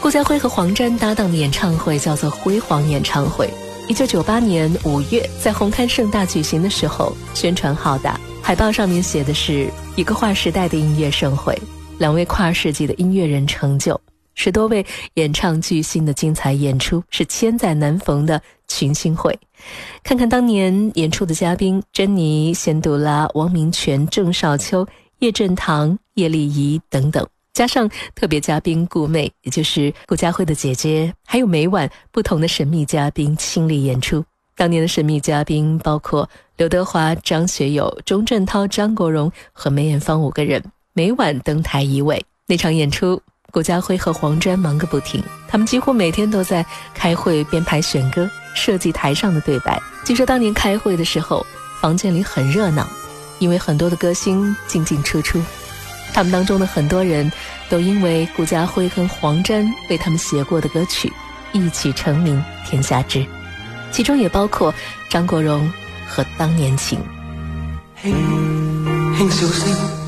顾嘉辉和黄沾搭档的演唱会叫做辉煌演唱会。1998年5月在红磡盛大举行的时候，宣传浩大，海报上面写的是一个划时代的音乐盛会，2位跨世纪的音乐人成就，10多位演唱巨星的精彩演出，是千载难逢的群星会。看看当年演出的嘉宾：珍妮、仙杜拉、汪明荃、郑少秋、叶振棠、叶丽仪等等，加上特别嘉宾顾妹，也就是顾嘉辉的姐姐，还有每晚不同的神秘嘉宾倾力演出。当年的神秘嘉宾包括刘德华、张学友、钟镇涛、张国荣和梅艳芳5个人，每晚登台一位。那场演出，顾嘉辉和黄沾忙个不停，他们几乎每天都在开会编排选歌，设计台上的对白。据说当年开会的时候，房间里很热闹，因为很多的歌星进进出出，他们当中的很多人都因为顾嘉辉和黄沾为他们写过的歌曲一曲成名天下知，其中也包括张国荣和当年情。 輕輕笑聲